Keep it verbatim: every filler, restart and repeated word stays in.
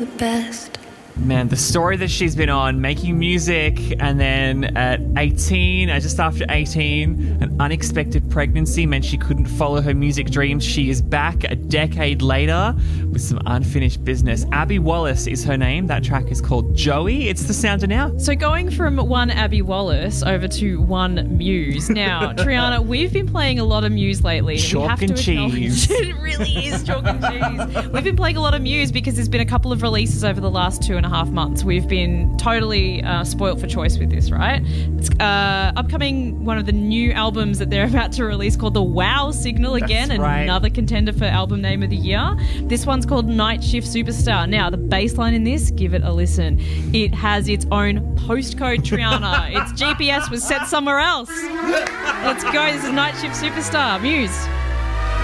the best. Man, the story that she's been on, making music, and then at eighteen, uh, just after eighteen, an unexpected pregnancy meant she couldn't follow her music dreams. She is back a decade later with some unfinished business. Abby Wallace is her name. That track is called Joey. It's the Sounder Now. So going from one Abby Wallace over to one Muse. Now, Triana, we've been playing a lot of Muse lately. Chalk we have and to cheese. It really is chalk and cheese. We've been playing a lot of Muse because there's been a couple of releases over the last two and a half months. We've been totally uh, spoilt for choice with this, right? It's uh, upcoming one of the new albums that they're about to release called The Wow Signal again, That's right. Another contender for album name of the year. This one's called Night Shift Superstar. Now, the bass line in this, give it a listen. It has its own postcode, Triana. Its G P S was set somewhere else. Let's go. This is Night Shift Superstar. Muse.